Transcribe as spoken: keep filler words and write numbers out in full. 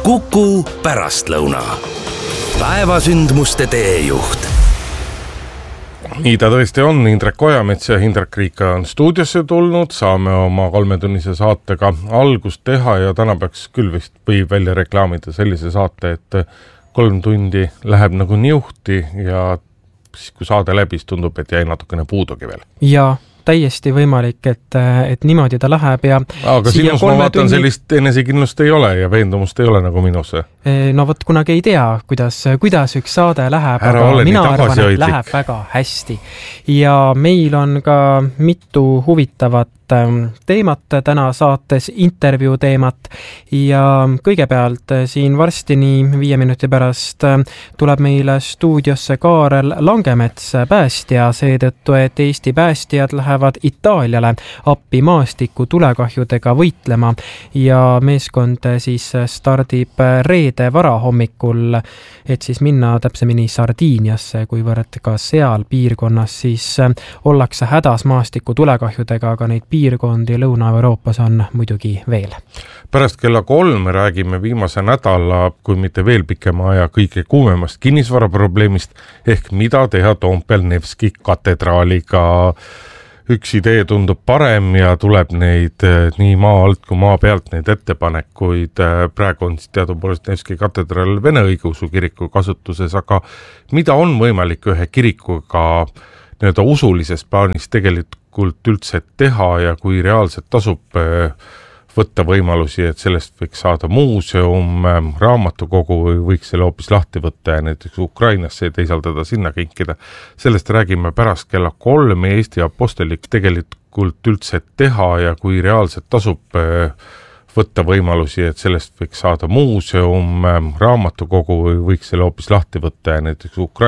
Kuku pärastlõuna. Päevasündmuste teejuht. Nii ta tõesti on, Indrek Ojamets ja Hindrek Riika on stuudiosse tulnud, saame oma kolmetunnise saatega algust teha ja täna peaks küll vist võib välja reklaamida sellise saate, et kolm tundi läheb nagu niuhti ja kui saade läbi, tundub, et jäi natukene puudugi veel. Ja täiesti võimalik, et, et niimoodi ta läheb ja aga sinus ma vaatan tunni... sellist enesekindlust ei ole ja veendumust ei ole nagu minus. No vot, kunagi ei tea, kuidas, kuidas üks saade läheb, Ära aga mina arvan, et läheb väga hästi. Ja meil on ka mitu huvitavat teemat täna saates, intervjuu teemat ja kõigepealt siin varsti nii viie minuti pärast tuleb meile stuudiosse Kaarel Langemets, päästja, seetõttu, et Eesti päästjad lähevad Itaaliale appi maastiku tulekahjudega võitlema ja meeskond siis stardib reede varahommikul, et siis minna täpsemini Sardiiniasse, kuivõrd ka seal piirkonnas siis ollakse hädas maastiku tulekahjudega, aga neid piirkondi Lõuna-Euroopas on muidugi veel. Pärast kella kolm räägime viimase nädala, kui mitte veel pikema aja, kõige kuumemast kinnisvaraprobleemist ehk mida teha Toompeal Nevski katedraaliga. Üks idee tundub parem ja tuleb neid nii maa alt kui maa pealt neid ettepanekuid. Praegu on teadupoolest Nevski katedraal Vene õigeusu kiriku kasutuses, aga mida on võimalik ühe kirikuga nii-öelda usulises plaanis tegelikult üldse teha ja kui reaalselt tasub võtta võimalusi, et sellest võiks saada muuseum, raamatukogu või võiks selle hoopis lahti võtta ja näiteks Ukrainasse teisaldada sinna kinkida. Sellest räägime pärast kella kolm Eesti apostelik tegelikult üldse teha ja kui reaalselt tasub võtta võimalusi, et sellest võiks saada muuseum, raamatukogu või võiks selle hoopis lahti võtta ja näiteks Ukrainasse